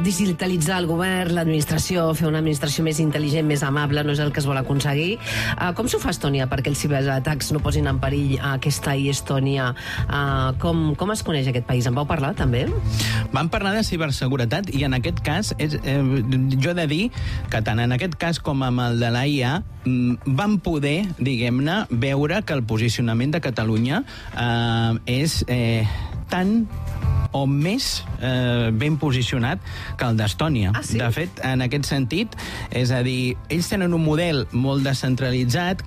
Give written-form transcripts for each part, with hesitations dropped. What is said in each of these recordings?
digitalitzar el govern, l'administració, fer una administració més intel·ligent, més amable, no és el que es vol aconseguir. Com s'ho fa Estònia perquè els ciberatacs no posin en perill aquesta Estònia? Com es coneix aquest país? En vau parlar, també? Vam parlar de ciberseguretat i en aquest cas, jo he de dir que tant en aquest cas com amb el de la IA vam poder, diguem-ne, veure que el posicionament de Catalunya és tan o més ben posicionat que el d'Estònia. Ah, sí? De fet, en aquest sentit, és a dir, ells tenen un model molt descentralitzat,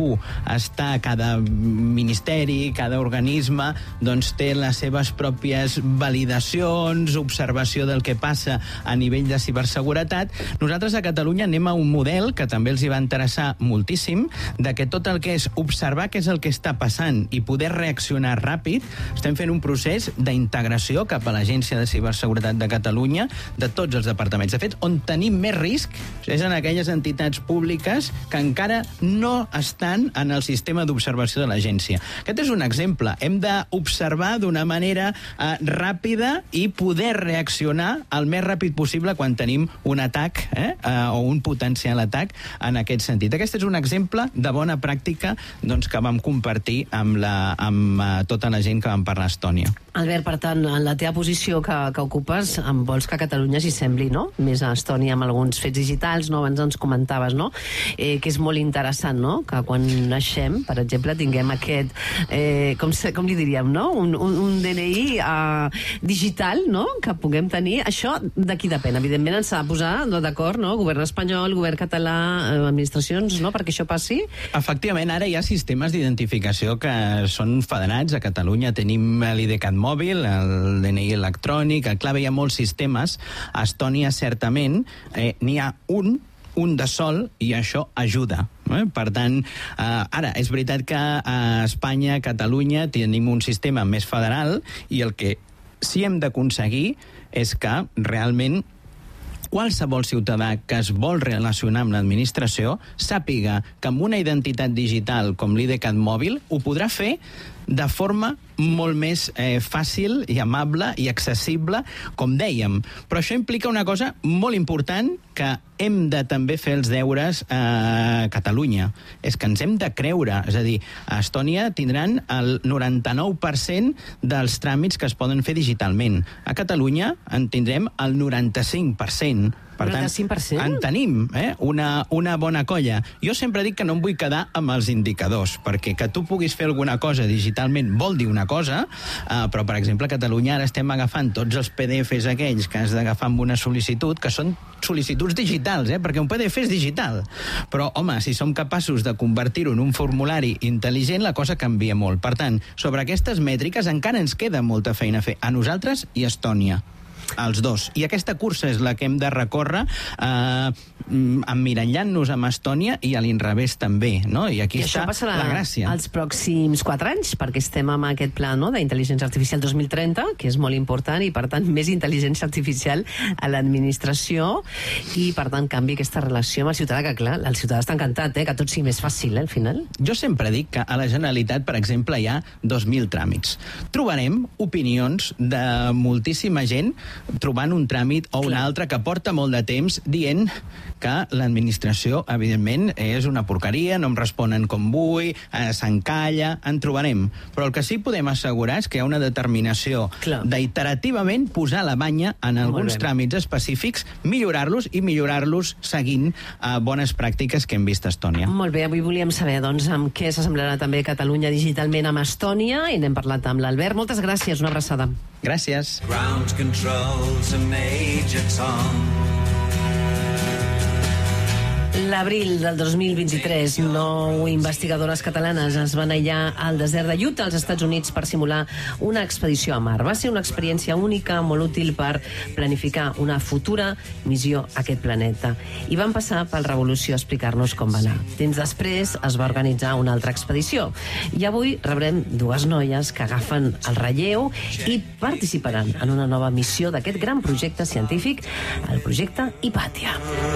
cada ministeri, cada organisme, doncs té les seves pròpies validacions, observació del que passa a nivell de ciberseguretat. Nosaltres a Catalunya anem a un model que també els hi va interessar moltíssim, de que tot el que és observar què és el que està passant i poder reaccionar ràpid, estem fent un procés d'integració cap a l'Agència de Ciberseguretat de Catalunya de tots els departaments. De fet, on tenim més risc és en aquelles entitats públiques que encara no estan en el sistema d'observació de l'agència. Aquest és un exemple. Hem d'observar d'una manera ràpida i poder reaccionar el més ràpid possible quan tenim un atac o un potencial atac en aquest sentit. Aquest és un exemple de bona pràctica que vam compartir amb tota la gent que vam parlar a Estònia. Albert, per tant, en la teva posició que ocupes, vols que Catalunya s'hi sembli, no? Més a Estònia amb alguns fets digitals, no? Abans ens comentaves, no? Que és molt interessant, no? Que quan naixem, per exemple, tinguem aquest, com li diríem, no? Un DNI digital, no? Que puguem tenir. Això d'aquí depèn. Evidentment ens s'ha de posar d'acord, no? Govern espanyol, govern català, administracions, no? Perquè això passi. Efectivament, ara hi ha sistemes d'identificació que són federats. A Catalunya tenim l'IDCAT mòbil, el DNI electrònic, clar, hi ha molts sistemes. A Estònia, certament, n'hi ha un de sol, i això ajuda. Per tant, ara, és veritat que a Espanya, a Catalunya, tenim un sistema més federal, i el que sí hem d'aconseguir és que realment qualsevol ciutadà que es vol relacionar amb l'administració sàpiga que amb una identitat digital com l'IDCAT mòbil ho podrà fer de forma molt més fàcil i amable i accessible, com dèiem. Però això implica una cosa molt important que hem de també fer els deures a Catalunya. És que ens hem de creure. És a dir, a Estònia tindran el 99% dels tràmits que es poden fer digitalment. A Catalunya en tindrem el 95%. Per tant, 95%? en tenim una bona colla. Jo sempre dic que no em vull quedar amb els indicadors, perquè que tu puguis fer alguna cosa digitalment vol dir una cosa, però, per exemple, a Catalunya ara estem agafant tots els PDFs aquells que has d'agafar amb una sol·licitud, que són sol·licituds digitals, perquè un PDF és digital. Però, home, si som capaços de convertir-ho en un formulari intel·ligent, la cosa canvia molt. Per tant, sobre aquestes mètriques encara ens queda molta feina a fer, a nosaltres i a Estònia. Els dos. I aquesta cursa és la que hem de recórrer emmirallant-nos amb Estònia i a l'inrevés també, no? I aquí està la gràcia. Els pròxims 4 anys, perquè estem amb aquest pla, no?, d'intel·ligència artificial 2030, que és molt important, i per tant més intel·ligència artificial a l'administració, i per tant canvi aquesta relació amb el ciutadà, que clar, el ciutadà està encantat, que tot sigui més fàcil, al final. Jo sempre dic que a la Generalitat, per exemple, hi ha 2.000 tràmits. Trobarem opinions de moltíssima gent trobant un tràmit o un altre que porta molt de temps dient que l'administració, evidentment, és una porqueria, no em responen com vull, s'encalla, en trobarem. Però el que sí podem assegurar és que hi ha una determinació d'iterativament posar la banya en alguns tràmits específics, millorar-los i millorar-los seguint bones pràctiques que hem vist a Estònia. Molt bé, avui volíem saber, doncs, amb què s'assemblarà també Catalunya digitalment amb Estònia, i n'hem parlat amb l'Albert. Moltes gràcies, una abraçada. Gràcies. Ground control's a Major Tom. L'abril del 2023, 9 investigadores catalanes es van aïllar al desert de Utah, als Estats Units, per simular una expedició a Mart. Va ser una experiència única, molt útil per planificar una futura missió a aquest planeta. I van passar per Revolució a explicar-nos com va anar. Temps després es va organitzar una altra expedició. I avui rebrem 2 noies que agafen el relleu i participaran en una nova missió d'aquest gran projecte científic, el projecte Hipàtia.